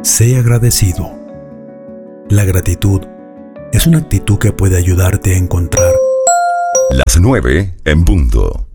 Sé agradecido. La gratitud es una actitud que puede ayudarte a encontrar Las 9 en punto.